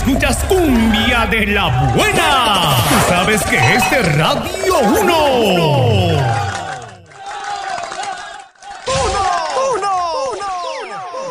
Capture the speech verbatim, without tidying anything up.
escuchas cumbia de la buena. Tú sabes que es de Radio uno.